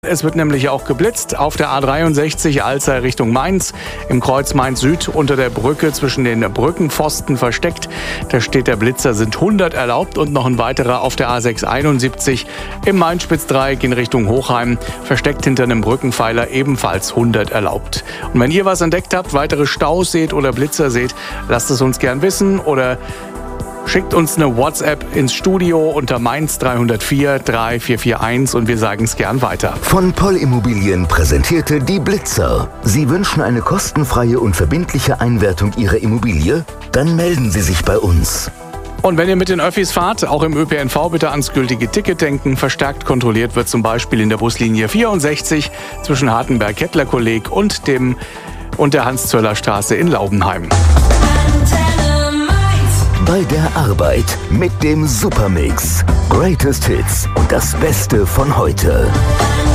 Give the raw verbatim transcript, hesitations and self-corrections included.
Es wird nämlich auch geblitzt auf der A dreiundsechzig Alzey Richtung Mainz, im Kreuz Mainz-Süd unter der Brücke zwischen den Brückenpfosten versteckt. Da steht der Blitzer, sind hundert erlaubt, und noch ein weiterer auf der A sechshunderteinundsiebzig im Main-Spitz-Dreieck in Richtung Hochheim, versteckt hinter einem Brückenpfeiler, ebenfalls hundert erlaubt. Und wenn ihr was entdeckt habt, weitere Staus seht oder Blitzer seht, lasst es uns gern wissen oder schickt uns eine WhatsApp ins Studio unter Mainz drei null vier drei vier vier eins und wir sagen es gern weiter. Von Poll Immobilien präsentierte die Blitzer. Sie wünschen eine kostenfreie und verbindliche Einwertung Ihrer Immobilie? Dann melden Sie sich bei uns. Und wenn ihr mit den Öffis fahrt, auch im Ö P N V bitte ans gültige Ticket denken. Verstärkt kontrolliert wird zum Beispiel in der Buslinie vierundsechzig zwischen Hartenberg-Kettler-Kolleg und, dem, und der Hans-Zöller-Straße in Laubenheim. Bei der Arbeit mit dem Supermix. Greatest Hits und das Beste von heute.